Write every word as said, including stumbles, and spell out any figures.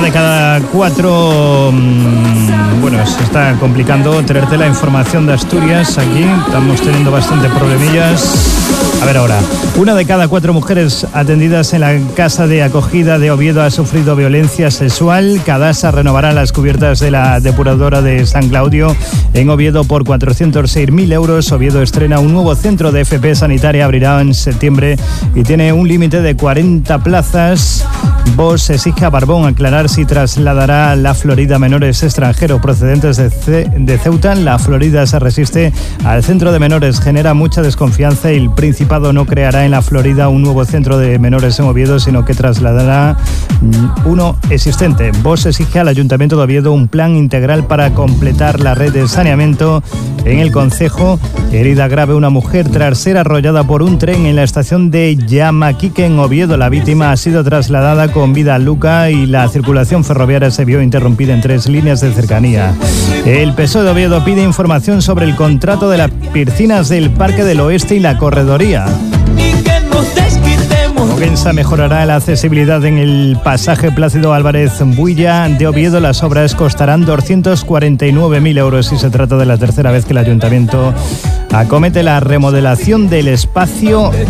de cada cuatro, mmm, bueno, se está complicando traerte la información de Asturias. Aquí estamos teniendo bastante problemillas. A ver ahora, una de cada cuatro mujeres atendidas en la casa de acogida de Oviedo ha sufrido violencia sexual. Cadasa renovará las cubiertas de la depuradora de San Claudio en Oviedo por cuatrocientos seis mil euros. Oviedo estrena un nuevo centro de F P sanitaria, abrirá en septiembre y tiene un límite de cuarenta plazas. Vox exige a Barbón aclarar si trasladará a la Florida menores extranjeros procedentes de, Ce- de Ceuta. La Florida se resiste al centro de menores, genera mucha desconfianza y el Principado no creará en la Florida un nuevo centro de menores en Oviedo, sino que trasladará uno existente. Vox exige al Ayuntamiento de Oviedo un plan integral para completar la red de saneamiento en el concejo. Herida grave una mujer tras ser arrollada por un tren en la estación de Yamaquique en Oviedo. La víctima ha sido trasladada con vida a Luca y la circulación ferroviaria se vio interrumpida en tres líneas de cercanía. El P S O E de Oviedo pide información sobre el contrato de las piscinas del Parque del Oeste y la corredoría. Ogensa mejorará la accesibilidad en el pasaje Plácido Álvarez Builla de Oviedo. Las obras costarán doscientos cuarenta y nueve mil euros y se trata de la tercera vez que el ayuntamiento acomete la remodelación del espacio